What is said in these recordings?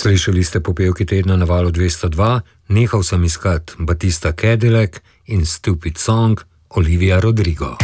Slišali ste popevki tedna na valu 202, Nehal sem iskat Batista Cadillac in Stupid Song Olivia Rodrigo.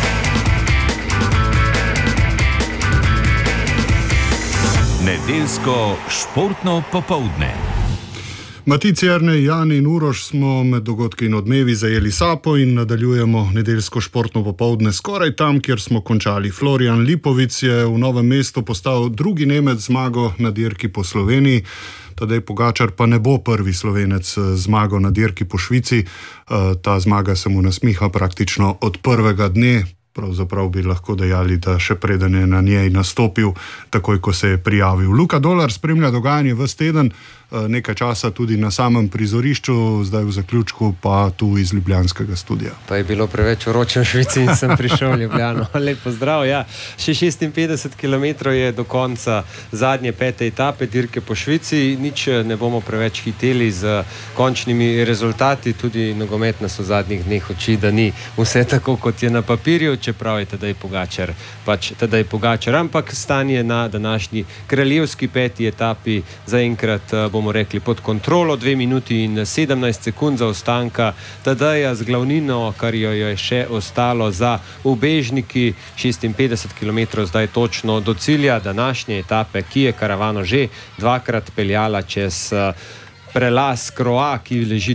Nedeljsko športno popoldne. Matic, Jernej, Jan in Uroš smo med dogodki in odmevi zajeli sapo in nadaljujemo nedeljsko športno popoldne skoraj tam, kjer smo končali. Florian Lipovic je v Novem mestu postal drugi Nemec zmago na dirki po Sloveniji. Tadej Pogačar pa ne bo prvi Slovenec zmago na dirki po Švici. Ta zmaga se mu nasmiha praktično od prvega dne. Pravzaprav bi lahko dejali, da še preden je na njej nastopil, takoj ko se je prijavil. Luka Dolar spremlja dogajanje ves teden, nekaj časa tudi na samem prizorišču, zdaj v zaključku pa tu iz ljubljanskega studia. Pa je bilo preveč vroče v Švici in sem prišel v Ljubljano. Lep pozdrav, ja. Še 56 km je do konca zadnje 5. etape dirke po Švici. Nič ne bomo preveč hiteli z končnimi rezultati, tudi nogomet nas v zadnjih dneh uči, da ni vse tako, kot je na papirju, čeprav je Tadej Pogačar. Ampak stanje na današnji kraljevski 5. etapi zaenkrat bomo rekli pod kontrolo, 2 minuti in 17 sekund zaostanka Tadeja z glavnino, kar jo je še ostalo za ubežniki. 56 km zdaj točno do cilja današnje etape, ki je karavano že dvakrat peljala čez prelaz Croix, ki leži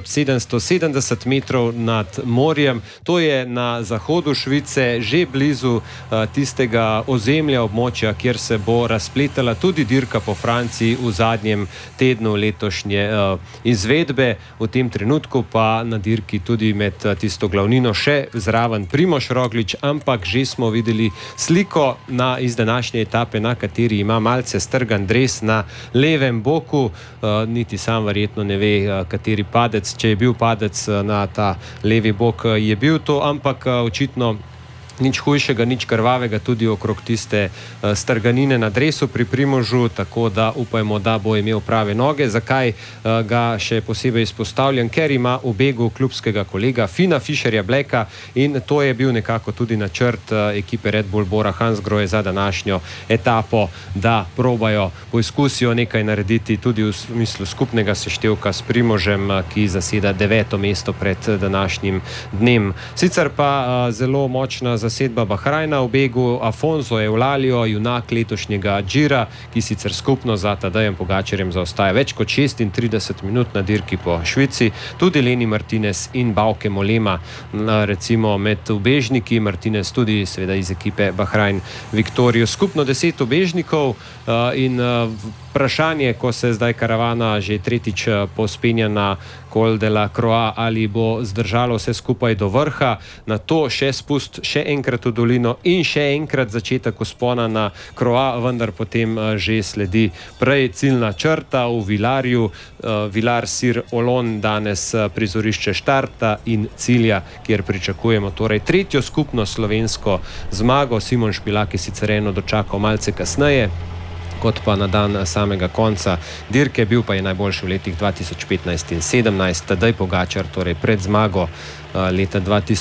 1770 metrov nad morjem. To je na zahodu Švice, že blizu tistega ozemlja, območja, kjer se bo razpletala tudi dirka po Franciji v zadnjem tednu letošnje izvedbe. V tem trenutku pa na dirki tudi med tisto glavnino še zraven Primož Roglič, ampak že smo videli sliko iz današnje etape, na kateri ima malce strgan dres na levem boku. Niti sam verjetno ne ve, kateri padec, če je bil padec na ta levi bok, je bil to, ampak očitno nič hujšega, nič krvavega tudi okrog tiste strganine na dresu pri Primožu, tako da upajmo, da bo imel prave noge. Zakaj ga še posebej izpostavljam? Ker ima v begu klubskega kolega Fina Fischerja Blacka in to je bil nekako tudi načrt ekipe Red Bull Bora Hansgrohe za današnjo etapo, da probajo, poizkusijo nekaj narediti tudi v smislu skupnega seštevka s Primožem, ki zaseda 9. mesto pred današnjim dnem. Sicer pa zelo močna zasedba Bahrajna v begu, Afonso Eulalio, junak letošnjega Gira, ki sicer skupno za Tadejem Pogačarjem zaostaja več kot 36 minut na dirki po Švici. Tudi Leni Martinez in Bauke Molema, recimo med ubežniki, Martinez tudi seveda iz ekipe Bahrajn Viktorijo. Skupno 10 ubežnikov in vprašanje, ko se zdaj karavana že tretjič pospenja na Col de la Croix, ali bo zdržalo vse skupaj do vrha, na to še spust, še enkrat v dolino in še enkrat začetek vzpona na Croix, vendar potem že sledi prej ciljna črta v Vilarju, Vilar-sur-Olon, danes prizorišče štarta in cilja, kjer pričakujemo torej tretjo skupno slovensko zmago. Simon Špilak je sicer eno dočakal malce kasneje, kot pa na dan samega konca dirke, bil pa je najboljši v letih 2015 in 2017. Tadej Pogačar torej pred zmago leta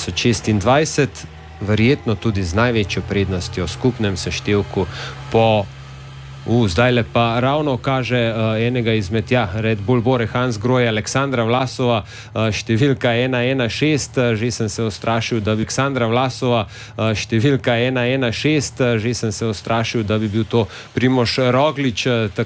2026, verjetno tudi z največjo prednostjo v skupnem seštevku po zdajle pa ravno kaže enega izmed Red Bull Bore Hansgrohe, Aleksandra Vlasova, številka 116, že sem se ustrašil, da bi Aleksandra Vlasova, številka 116, že sem se ustrašil, da bi bil to Primož Roglič.